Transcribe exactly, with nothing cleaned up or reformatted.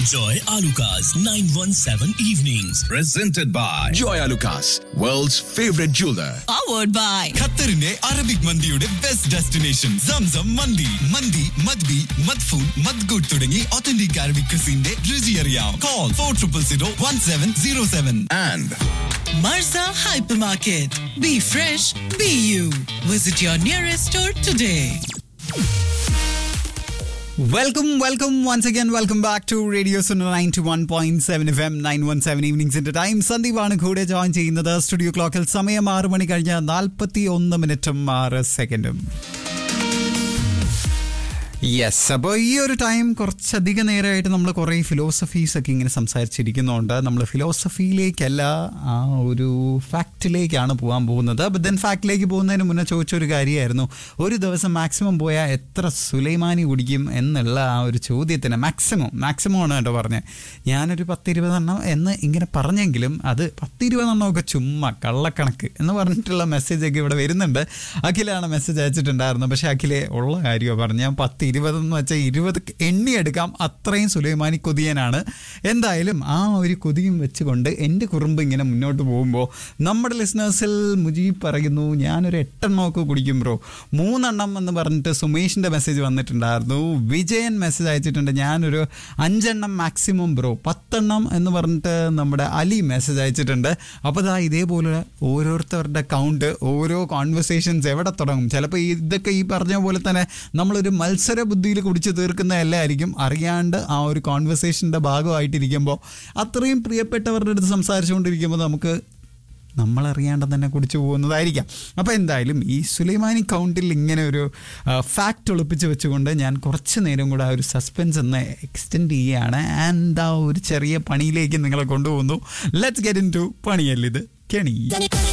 Enjoy Alucard's nine one seven evenings. Presented by Joy Alucard, world's favorite jeweler. Powered by ഖത്തറിന്റെ Arabic മന്തിയുടെ best destination Zamzam മന്തി. മന്തി മദ്ബി മദ്ഫൂൻ മദ്ഗുഡ് തുടങ്ങി authentic Arabic ക്രിസിന്റെ രുചി അറിയാം. Call for triple zero one seven zero seven. And Marza Hypermarket. Be fresh, be you. Visit your nearest store today. Welcome, welcome once again. Welcome back to Radio Suno ninety-one point seven F M nine one seven evenings into time. സന്ദീപാണ് കൂടെ join ചെയ്യുന്നത്. Studio ക്ലോക്കിൽ സമയം ആറ് മണി കഴിഞ്ഞ നാൽപ്പത്തി ഒന്ന് മിനിറ്റും ആറ് സെക്കൻഡും. യെസ്, അപ്പോൾ ഈ ഒരു ടൈം കുറച്ചധികം നേരമായിട്ട് നമ്മൾ കുറേ ഫിലോസഫീസ് ഒക്കെ ഇങ്ങനെ സംസാരിച്ചിരിക്കുന്നുണ്ട്. നമ്മൾ ഫിലോസഫിയിലേക്കല്ല, ആ ഒരു ഫാക്റ്റിലേക്കാണ് പോകാൻ പോകുന്നത്. ബട്ട് ദെൻ ഫാക്റ്റിലേക്ക് പോകുന്നതിന് മുന്നേ ചോദിച്ചൊരു കാര്യമായിരുന്നു, ഒരു ദിവസം മാക്സിമം പോയാൽ എത്ര സുലൈമാനി കുടിക്കും എന്നുള്ള ആ ഒരു ചോദ്യത്തിന് മാക്സിമം മാക്സിമം ആണ് കേട്ടോ പറഞ്ഞത്. ഞാനൊരു പത്തിരുപതെണ്ണം എന്ന് ഇങ്ങനെ പറഞ്ഞെങ്കിലും അത് പത്തിരുപതെണ്ണമൊക്കെ ചുമ്മാ കള്ളക്കണക്ക് എന്ന് പറഞ്ഞിട്ടുള്ള മെസ്സേജൊക്കെ ഇവിടെ വരുന്നുണ്ട്. അഖിലാണ് മെസ്സേജ് അയച്ചിട്ടുണ്ടായിരുന്നു. പക്ഷേ അഖിലെ ഉള്ള കാര്യമാണ് പറഞ്ഞു, ഞാൻ പത്ത് ഇരുപതെന്ന് വെച്ചാൽ ഇരുപത് എണ്ണിയെടുക്കാം, അത്രയും സുലൈമാനി കൊതിയനാണ്. എന്തായാലും ആ ഒരു കൊതിയും വെച്ചുകൊണ്ട് എൻ്റെ കുറുമ്പ് ഇങ്ങനെ മുന്നോട്ട് പോകുമ്പോൾ നമ്മുടെ ലിസ്ണേഴ്സിൽ മുജീബ് പറയുന്നു, ഞാനൊരു എട്ടെണ്ണമൊക്കെ കുടിക്കും ബ്രോ. മൂന്നെണ്ണം എന്ന് പറഞ്ഞിട്ട് സുമേഷിൻ്റെ മെസ്സേജ് വന്നിട്ടുണ്ടായിരുന്നു. വിജയൻ മെസ്സേജ് അയച്ചിട്ടുണ്ട്, ഞാനൊരു അഞ്ചെണ്ണം മാക്സിമം ബ്രോ. പത്തെണ്ണം എന്ന് പറഞ്ഞിട്ട് നമ്മുടെ അലി മെസ്സേജ് അയച്ചിട്ടുണ്ട്. അപ്പോൾ ഇതാ ഇതേപോലെ ഓരോരുത്തരുടെ കൗണ്ട്, ഓരോ കോൺവെർസേഷൻസ് എവിടെ തുടങ്ങും. ചിലപ്പോൾ ഇതൊക്കെ ഈ പറഞ്ഞ പോലെ തന്നെ നമ്മളൊരു മത്സര ബുദ്ധിയിൽ കുടിച്ച് തീർക്കുന്നതല്ലായിരിക്കും, അറിയാണ്ട് ആ ഒരു കോൺവെർസേഷൻ്റെ ഭാഗമായിട്ടിരിക്കുമ്പോൾ അത്രയും പ്രിയപ്പെട്ടവരുടെ അടുത്ത് സംസാരിച്ചുകൊണ്ടിരിക്കുമ്പോൾ നമുക്ക് നമ്മളറിയാണ്ട് തന്നെ കുടിച്ചു പോകുന്നതായിരിക്കാം. അപ്പോൾ എന്തായാലും ഈ സുലൈമാനി കൗണ്ടിൽ ഇങ്ങനെ ഒരു ഫാക്റ്റ് ഒളിപ്പിച്ച് വെച്ചുകൊണ്ട് ഞാൻ കുറച്ച് നേരം കൂടെ ആ ഒരു സസ്പെൻസ് ഒന്ന് എക്സ്റ്റെൻഡ് ചെയ്യുകയാണ്. ആൻഡ് ആ ഒരു ചെറിയ പണിയിലേക്ക് നിങ്ങളെ കൊണ്ടുപോകുന്നു. ലെറ്റ്സ് ഗെറ്റ് ഇൻ ടു പണിയല്ലിത് കെണി.